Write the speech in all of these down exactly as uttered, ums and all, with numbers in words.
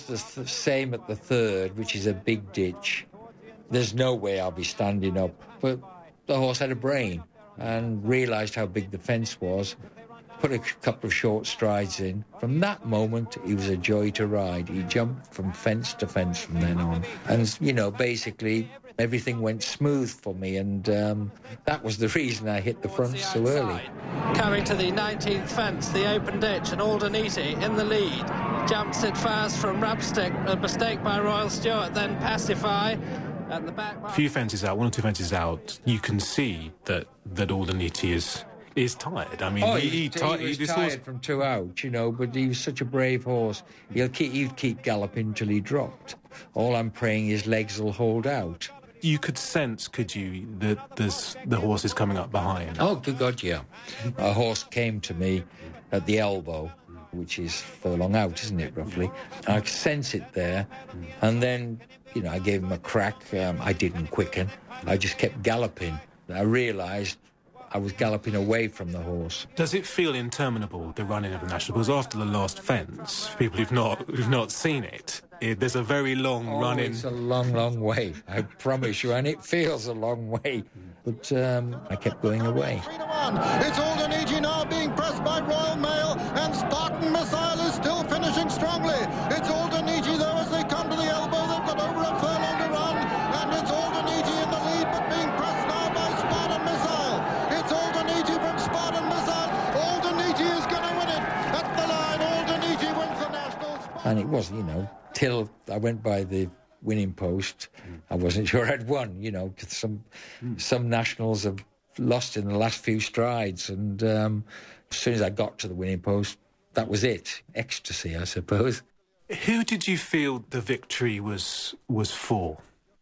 the th- same at the third, which is a big ditch. There's no way I'll be standing up. But the horse had a brain and realised how big the fence was, put a couple of short strides in. From that moment, he was a joy to ride. He jumped from fence to fence from then on. And, you know, basically, everything went smooth for me, and um, that was the reason I hit the front so early. Coming to the nineteenth fence, the open ditch, and Alden Easy in the lead. Jumps it fast from Rubstick, a mistake by Royal Stewart, then Pacify. At the back... A few fences out, one or two fences out, you can see that, that Alden Easy is... is tired. I mean, oh, he, he, he, ti- he was this tired horse... from two out, you know, but he was such a brave horse. He'll keep, he'd keep galloping till he dropped. All I'm praying his legs will hold out. You could sense, could you, that there's, the horse is coming up behind? Oh, good God, yeah. A horse came to me at the elbow, which is furlong out, isn't it, roughly? I could sense it there, and then, you know, I gave him a crack. Um, I didn't quicken. I just kept galloping. I realised I was galloping away from the horse. Does it feel interminable, the running of the National? Because after the last fence, for people who've not who've not seen it, it there's a very long oh, run in. It's a long, long way, I promise you, and it feels a long way. But um, I kept going away. It's Alden Easy now being pressed by Royal Mail, and Spartan Missile is still finishing strongly. It's Alden Easy, though, as they come to the elbow. They've got over a furlong to run, and it's Alden Easy in the lead, but being pressed now by Spartan Missile. It's Alden Easy from Spartan Missile. Alden Easy is going to win it. At the line, Alden Easy wins the Nationals. And it wasn't, you know, till I went by the winning post, mm. I wasn't sure I'd won, you know, because some, mm. some Nationals have lost in the last few strides. And um, as soon as I got to the winning post, that was it. Ecstasy, I suppose. Who did you feel the victory was was for?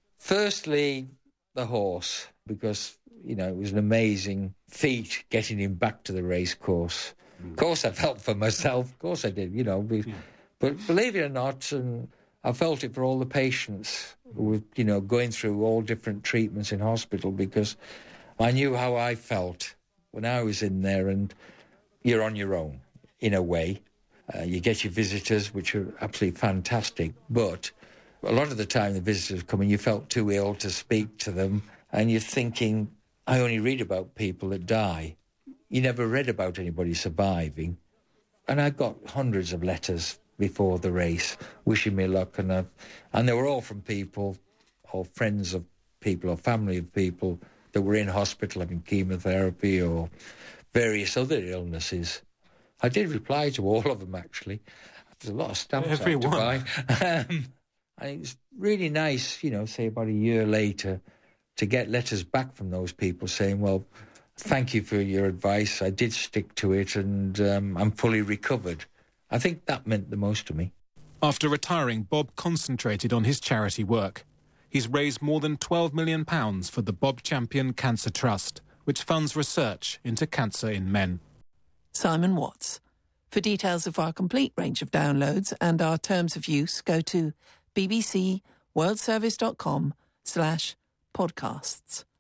Firstly, the horse, because, you know, it was an amazing feat getting him back to the race course. Mm. Of course, I felt for myself. Of course I did, you know. Be, yeah. But believe it or not, and I felt it for all the patients who were, you know, going through all different treatments in hospital, because I knew how I felt when I was in there, and you're on your own, in a way. Uh, you get your visitors, which are absolutely fantastic, but a lot of the time the visitors come and you felt too ill to speak to them, and you're thinking, I only read about people that die. You never read about anybody surviving. And I got hundreds of letters before the race wishing me luck, and I've, and they were all from people or friends of people or family of people that were in hospital having chemotherapy or various other illnesses. I did reply to all of them, actually. There's a lot of stamps Everyone. I had to buy. um, and it was really nice, you know, say about a year later, to get letters back from those people saying, well, thank you for your advice. I did stick to it, and um, I'm fully recovered. I think that meant the most to me. After retiring, Bob concentrated on his charity work. He's raised more than twelve million pounds for the Bob Champion Cancer Trust, which funds research into cancer in men. Simon Watts. For details of our complete range of downloads and our terms of use, go to bbcworldservice.com slash podcasts.